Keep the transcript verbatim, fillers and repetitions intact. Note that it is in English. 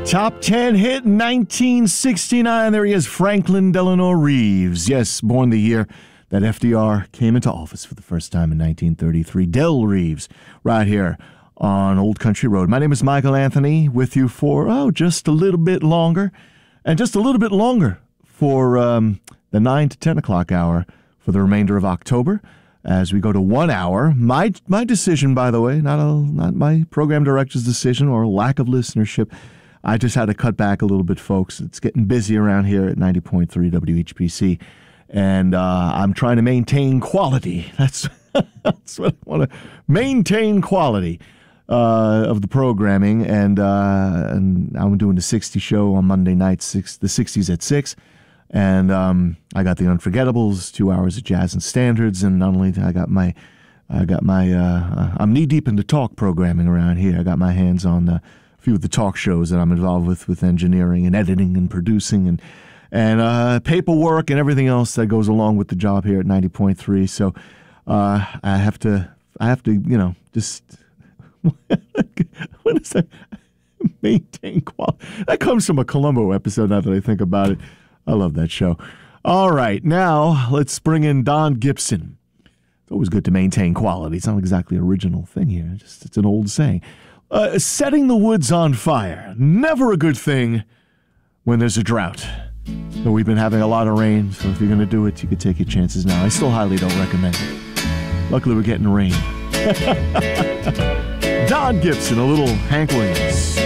Top ten hit nineteen sixty-nine. There he is, Franklin Delano Reeves. Yes, born the year that F D R came into office for the first time in nineteen thirty-three. Del Reeves, right here on Old Country Road. My name is Michael Anthony, with you for, oh, just a little bit longer. And just a little bit longer for um, the nine to ten o'clock hour for the remainder of October. As we go to one hour, my my decision, by the way, not a, not my program director's decision or lack of listenership. I just had to cut back a little bit, folks. It's getting busy around here at ninety point three W H P C, and uh, I'm trying to maintain quality. That's that's what I want to maintain quality uh, of the programming, and uh, and I'm doing the sixty show on Monday nights, six, the sixties at six. And um, I got the Unforgettables, two hours of jazz and standards, and not only I got my, I got my, uh, I'm knee deep into talk programming around here. I got my hands on uh, a few of the talk shows that I'm involved with, with engineering and editing and producing and and uh, paperwork and everything else that goes along with the job here at ninety point three. So uh, I have to, I have to, you know, just what is that? Maintain quality. That comes from a Columbo episode. Now that I think about it. I love that show. All right, now let's bring in Don Gibson. It's always good to maintain quality. It's not exactly an original thing here. It's, just, it's an old saying. Uh, setting the woods on fire. Never a good thing when there's a drought. So we've been having a lot of rain, so if you're going to do it, you could take your chances now. I still highly don't recommend it. Luckily, we're getting rain. Don Gibson, a little Hank Williams.